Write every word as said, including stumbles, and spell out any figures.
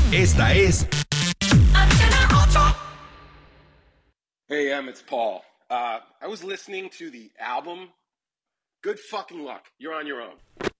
Esta es Hey, Em, it's Paul. Uh, I was listening to the album. Good fucking luck. You're on your own.